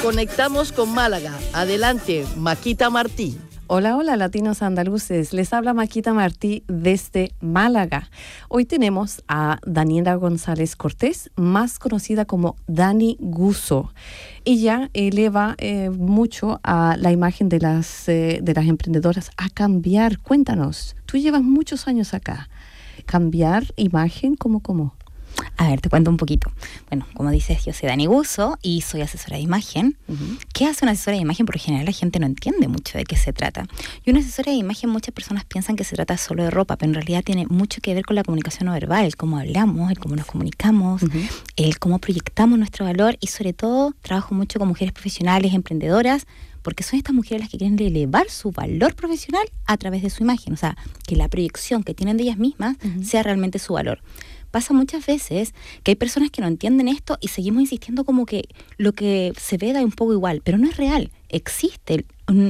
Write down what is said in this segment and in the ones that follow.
conectamos con Málaga. Adelante, Maquita Martí. Hola, hola, latinos andaluces. Les habla Maquita Martí desde Málaga. Hoy tenemos a Daniela González Cortés, más conocida como Dani Guso. Ella eleva mucho a la imagen de las emprendedoras a cambiar. Cuéntanos, tú llevas muchos años acá. ¿Cambiar imagen? ¿Cómo? A ver, te cuento un poquito. Bueno, como dices, yo soy Dani Guso y soy asesora de imagen. Uh-huh. ¿Qué hace una asesora de imagen? Por lo general la gente no entiende mucho de qué se trata. Y una asesora de imagen, muchas personas piensan que se trata solo de ropa, pero en realidad tiene mucho que ver con la comunicación no verbal, el cómo hablamos, el cómo nos comunicamos, uh-huh, el cómo proyectamos nuestro valor y sobre todo trabajo mucho con mujeres profesionales, emprendedoras, porque son estas mujeres las que quieren elevar su valor profesional a través de su imagen. O sea, que la proyección que tienen de ellas mismas uh-huh sea realmente su valor. Pasa muchas veces que hay personas que no entienden esto y seguimos insistiendo como que lo que se ve da un poco igual, pero no es real. Existe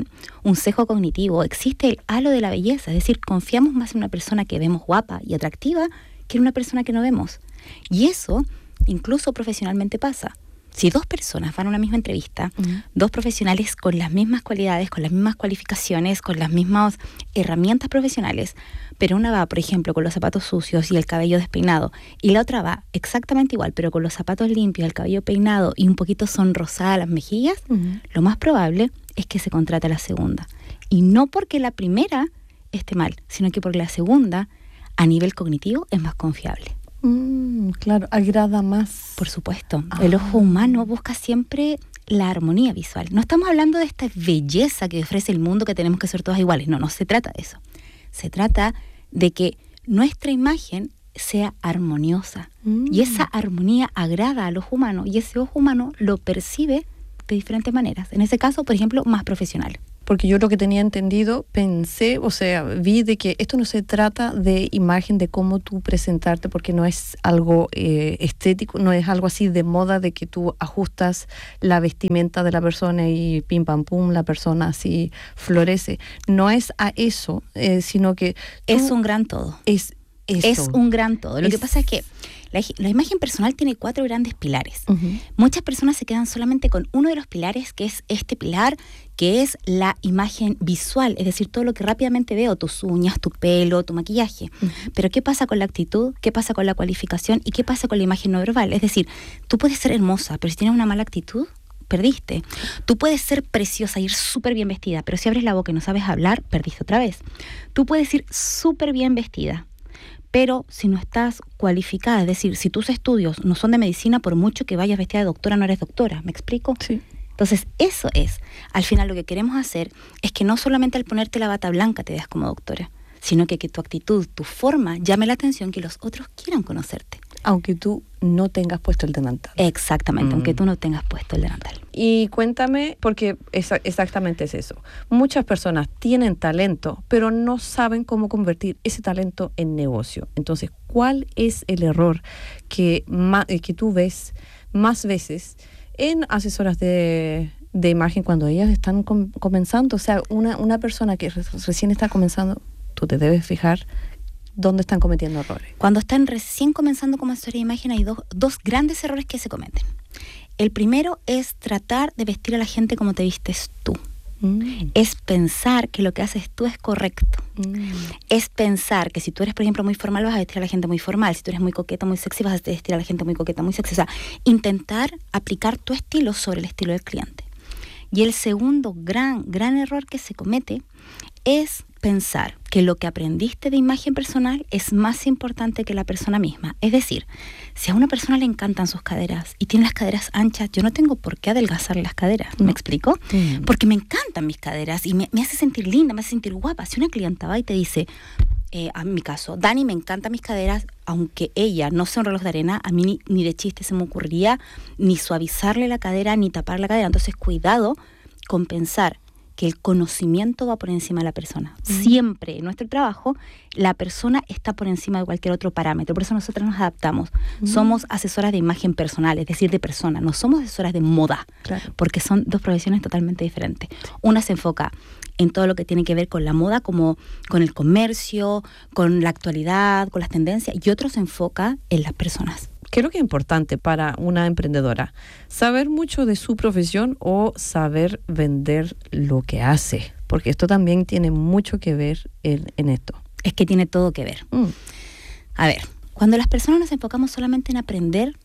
un sesgo cognitivo, existe el halo de la belleza, es decir, confiamos más en una persona que vemos guapa y atractiva que en una persona que no vemos. Y eso incluso profesionalmente pasa. Si dos personas van a una misma entrevista, uh-huh, dos profesionales con las mismas cualidades, con las mismas cualificaciones, con las mismas herramientas profesionales, pero una va, por ejemplo, con los zapatos sucios y el cabello despeinado, y la otra va exactamente igual, pero con los zapatos limpios, el cabello peinado y un poquito sonrosada las mejillas, uh-huh, lo más probable es que se contrate a la segunda. Y no porque la primera esté mal, sino que porque la segunda, a nivel cognitivo, es más confiable. Claro, agrada más. Por supuesto. El ojo humano busca siempre la armonía visual. No estamos hablando de esta belleza que ofrece el mundo, que tenemos que ser todas iguales. No se trata de eso. Se trata de que nuestra imagen sea armoniosa. Y esa armonía agrada al ojo humano y ese ojo humano lo percibe de diferentes maneras. En ese caso, por ejemplo, más profesional. Porque yo lo que tenía entendido, pensé, vi de que esto no se trata de imagen, de cómo tú presentarte, porque no es algo estético, no es algo así de moda de que tú ajustas la vestimenta de la persona y pim pam pum, la persona así florece. No es a eso, sino que es un gran todo. Es un gran todo. Lo que pasa es que la imagen personal tiene 4 grandes pilares. Uh-huh. Muchas personas se quedan solamente con uno de los pilares, que es este pilar, que es la imagen visual, es decir, todo lo que rápidamente veo, tus uñas, tu pelo, tu maquillaje. Uh-huh. Pero ¿qué pasa con la actitud? ¿Qué pasa con la cualificación? ¿Y qué pasa con la imagen no verbal? Es decir, tú puedes ser hermosa, pero si tienes una mala actitud, perdiste. Tú puedes ser preciosa y ir súper bien vestida, pero si abres la boca y no sabes hablar, perdiste otra vez. Tú puedes ir súper bien vestida, pero si no estás cualificada, es decir, si tus estudios no son de medicina, por mucho que vayas vestida de doctora, no eres doctora. ¿Me explico? Sí. Entonces, eso es. Al final lo que queremos hacer es que no solamente al ponerte la bata blanca te veas como doctora, sino que tu actitud, tu forma llame la atención, que los otros quieran conocerte. Aunque tú no tengas puesto el delantal. Exactamente, aunque tú no tengas puesto el delantal. Y cuéntame, porque exactamente es eso. Muchas personas tienen talento, pero no saben cómo convertir ese talento en negocio. Entonces, ¿cuál es el error que tú ves más veces en asesoras de imagen cuando ellas están comenzando? O sea, una persona que recién está comenzando, tú te debes fijar dónde están cometiendo errores. Cuando están recién comenzando como asesora de imagen hay dos grandes errores que se cometen. El primero es tratar de vestir a la gente como te vistes tú. Es pensar que lo que haces tú es correcto. Es pensar que si tú eres, por ejemplo, muy formal, vas a vestir a la gente muy formal. Si tú eres muy coqueta, muy sexy, vas a vestir a la gente muy coqueta, muy sexy. O sea, intentar aplicar tu estilo sobre el estilo del cliente. Y el segundo gran error que se comete es pensar que lo que aprendiste de imagen personal es más importante que la persona misma. Es decir, si a una persona le encantan sus caderas y tiene las caderas anchas, yo no tengo por qué adelgazar las caderas. ¿Me explico? Porque me encantan mis caderas y me hace sentir linda, me hace sentir guapa. Si una clienta va y te dice, en mi caso, Dani, me encantan mis caderas, aunque ella no sea un reloj de arena, a mí ni de chiste se me ocurriría ni suavizarle la cadera, ni tapar la cadera. Entonces, cuidado con pensar que el conocimiento va por encima de la persona. Siempre en nuestro trabajo, la persona está por encima de cualquier otro parámetro. Por eso nosotros nos adaptamos. Somos asesoras de imagen personal, es decir, de persona. No somos asesoras de moda, claro, porque son dos profesiones totalmente diferentes. Una se enfoca en todo lo que tiene que ver con la moda, como con el comercio, con la actualidad, con las tendencias, y otro se enfoca en las personas. ¿Qué es lo que es importante para una emprendedora? Saber mucho de su profesión o saber vender lo que hace, porque esto también tiene mucho que ver en esto. Es que tiene todo que ver. A ver, cuando las personas nos enfocamos solamente en aprender,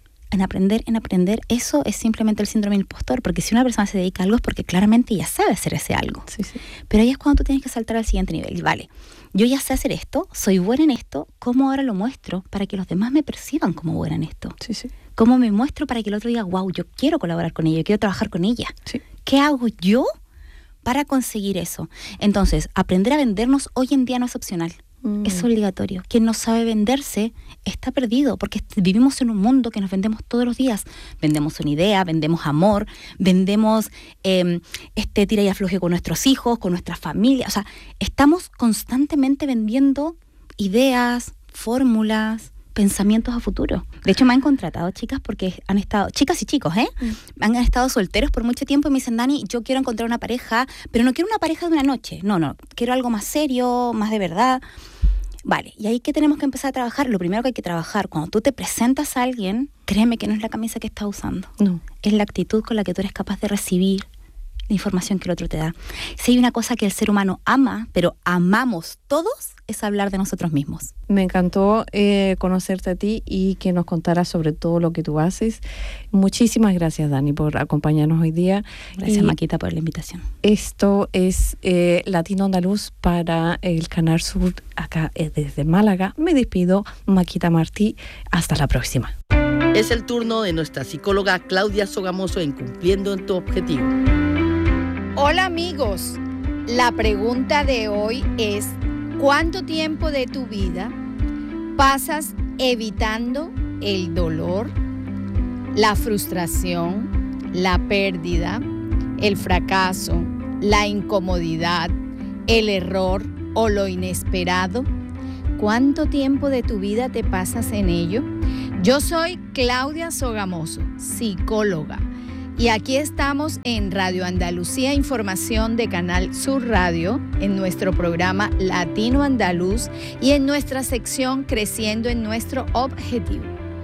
eso es simplemente el síndrome del impostor, porque si una persona se dedica a algo es porque claramente ya sabe hacer ese algo. Sí, sí. Pero ahí es cuando tú tienes que saltar al siguiente nivel. Vale, yo ya sé hacer esto, soy buena en esto, ¿cómo ahora lo muestro para que los demás me perciban como buena en esto? Sí, sí. ¿Cómo me muestro para que el otro diga, wow, yo quiero colaborar con ella, yo quiero trabajar con ella? Sí. ¿Qué hago yo para conseguir eso? Entonces, aprender a vendernos hoy en día no es opcional. Es obligatorio. Quien no sabe venderse está perdido, porque vivimos en un mundo que nos vendemos todos los días. Vendemos una idea, vendemos amor, vendemos tira y afloje con nuestros hijos, con nuestra familia. O sea, estamos constantemente vendiendo ideas, fórmulas, pensamientos a futuro. De hecho, me han contratado chicas porque han estado, chicas y chicos, han estado solteros por mucho tiempo y me dicen, Dani, yo quiero encontrar una pareja, pero no quiero una pareja de una noche. No, quiero algo más serio, más de verdad. Vale, y ahí que tenemos que empezar a trabajar. Lo primero que hay que trabajar, cuando tú te presentas a alguien, créeme que no es la camisa que estás usando. No. Es la actitud con la que tú eres capaz de recibir la información que el otro te da. Si hay una cosa que el ser humano ama, pero amamos todos, es hablar de nosotros mismos. Me encantó conocerte a ti y que nos contaras sobre todo lo que tú haces. Muchísimas gracias, Dani, por acompañarnos hoy día. Gracias, Maquita, por la invitación. Esto es Latino Andaluz para el Canal Sur, acá desde Málaga. Me despido, Maquita Martí. Hasta la próxima. Es el turno de nuestra psicóloga Claudia Sogamoso en Cumpliendo en tu Objetivo. Hola amigos, la pregunta de hoy es: ¿cuánto tiempo de tu vida pasas evitando el dolor, la frustración, la pérdida, el fracaso, la incomodidad, el error o lo inesperado? ¿Cuánto tiempo de tu vida te pasas en ello? Yo soy Claudia Sogamoso, psicóloga. Y aquí estamos en Radio Andalucía, información de Canal Sur Radio, en nuestro programa Latino Andaluz y en nuestra sección Creciendo en nuestro Objetivo.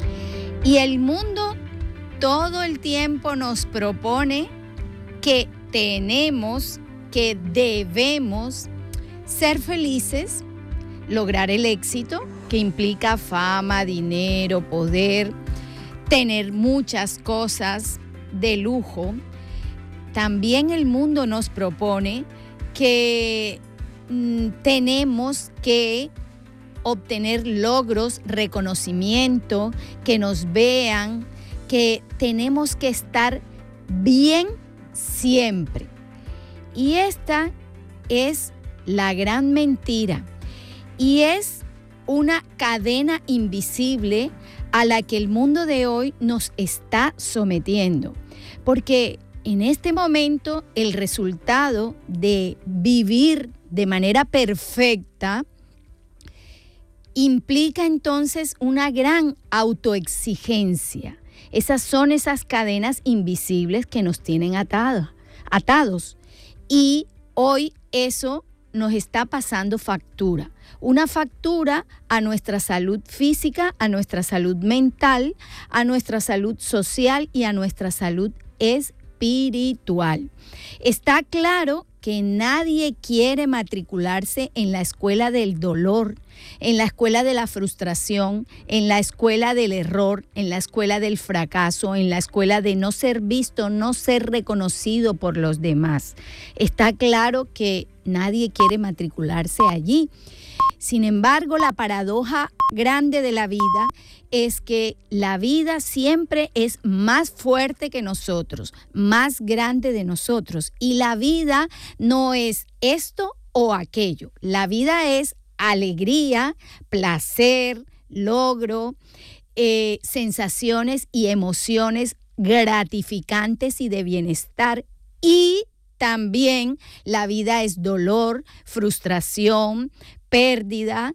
Y el mundo todo el tiempo nos propone que tenemos, que debemos ser felices, lograr el éxito, que implica fama, dinero, poder, tener muchas cosas de lujo. También el mundo nos propone que tenemos que obtener logros, reconocimiento, que nos vean, que tenemos que estar bien siempre. Y esta es la gran mentira. Y es una cadena invisible a la que el mundo de hoy nos está sometiendo. Porque en este momento el resultado de vivir de manera perfecta implica entonces una gran autoexigencia. Esas son esas cadenas invisibles que nos tienen atados. Y hoy eso nos está pasando factura. Una factura a nuestra salud física, a nuestra salud mental, a nuestra salud social y a nuestra salud espiritual. Está claro que nadie quiere matricularse en la escuela del dolor, en la escuela de la frustración, en la escuela del error, en la escuela del fracaso, en la escuela de no ser visto, no ser reconocido por los demás. Está claro que nadie quiere matricularse allí. Sin embargo, la paradoja grande de la vida es que la vida siempre es más fuerte que nosotros, más grande de nosotros. Y la vida no es esto o aquello. La vida es alegría, placer, logro, sensaciones y emociones gratificantes y de bienestar. Y también la vida es dolor, frustración, pérdida,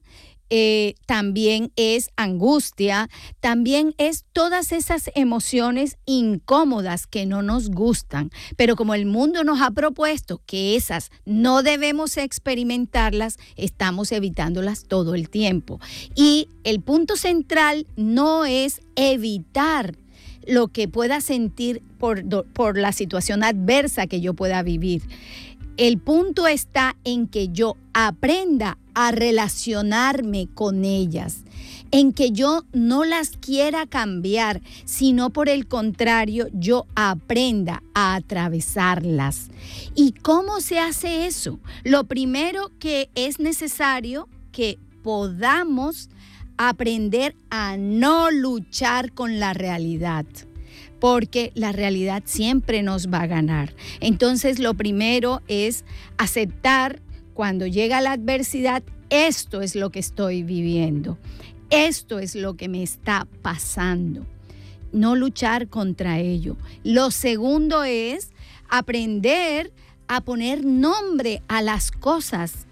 también es angustia, también es todas esas emociones incómodas que no nos gustan. Pero como el mundo nos ha propuesto que esas no debemos experimentarlas, estamos evitándolas todo el tiempo. Y el punto central no es evitar lo que pueda sentir por la situación adversa que yo pueda vivir. El punto está en que yo aprenda a relacionarme con ellas, en que yo no las quiera cambiar, sino por el contrario, yo aprenda a atravesarlas. ¿Y cómo se hace eso? Lo primero que es necesario que podamos aprender a no luchar con la realidad, porque la realidad siempre nos va a ganar. Entonces, lo primero es aceptar cuando llega la adversidad, esto es lo que estoy viviendo, esto es lo que me está pasando. No luchar contra ello. Lo segundo es aprender a poner nombre a las cosas,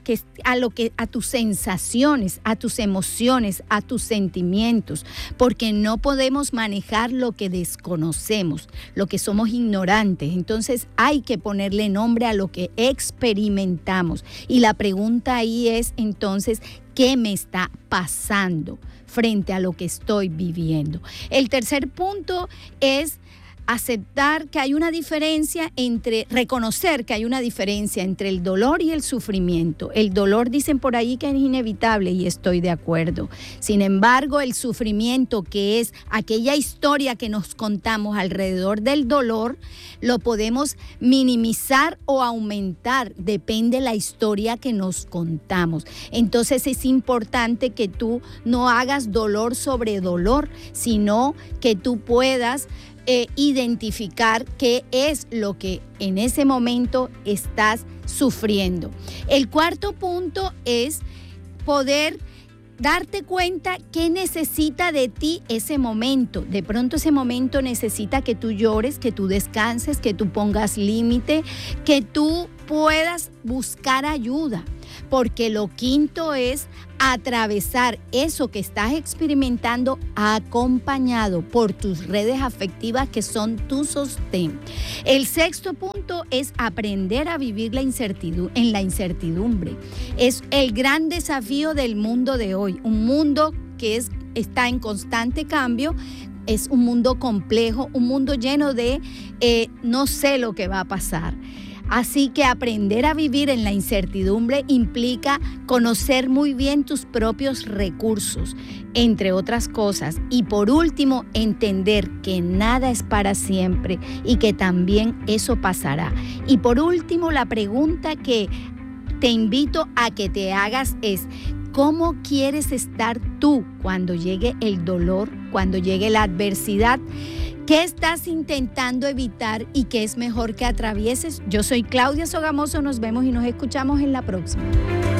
a tus sensaciones, a tus emociones, a tus sentimientos, porque no podemos manejar lo que desconocemos, lo que somos ignorantes. Entonces hay que ponerle nombre a lo que experimentamos. Y la pregunta ahí es entonces, ¿qué me está pasando frente a lo que estoy viviendo? El tercer punto es aceptar que hay una diferencia reconocer que hay una diferencia entre el dolor y el sufrimiento. El dolor dicen por ahí que es inevitable y estoy de acuerdo. Sin embargo, el sufrimiento, que es aquella historia que nos contamos alrededor del dolor, lo podemos minimizar o aumentar, depende de la historia que nos contamos. Entonces es importante que tú no hagas dolor sobre dolor, sino que tú puedas identificar qué es lo que en ese momento estás sufriendo. El cuarto punto es poder darte cuenta qué necesita de ti ese momento. De pronto ese momento necesita que tú llores, que tú descanses, que tú pongas límite, que tú puedas buscar ayuda. Porque lo quinto es atravesar eso que estás experimentando acompañado por tus redes afectivas que son tu sostén. El sexto punto es aprender a vivir en la incertidumbre. Es el gran desafío del mundo de hoy, un mundo que está en constante cambio. Es un mundo complejo, un mundo lleno de no sé lo que va a pasar. Así que aprender a vivir en la incertidumbre implica conocer muy bien tus propios recursos, entre otras cosas. Y por último, entender que nada es para siempre y que también eso pasará. Y por último, la pregunta que te invito a que te hagas es: ¿cómo quieres estar tú cuando llegue el dolor, cuando llegue la adversidad? ¿Qué estás intentando evitar y qué es mejor que atravieses? Yo soy Claudia Sogamoso, nos vemos y nos escuchamos en la próxima.